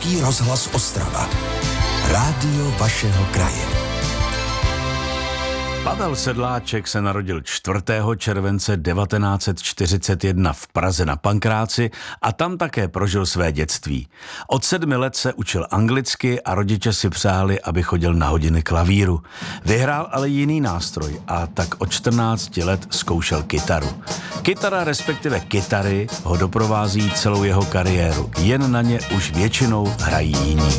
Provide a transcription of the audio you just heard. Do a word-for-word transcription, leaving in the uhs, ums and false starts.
Český rozhlas Ostrava. Rádio vašeho kraje. Pavel Sedláček se narodil čtvrtého července devatenáct set čtyřicet jedna v Praze na Pankráci a tam také prožil své dětství. Od sedmi let se učil anglicky a rodiče si přáli, aby chodil na hodiny klavíru. Vyhrál ale jiný nástroj a tak od čtrnácti let zkoušel kytaru. Kytara, respektive kytary, ho doprovází celou jeho kariéru. Jen na ně už většinou hrají jiní.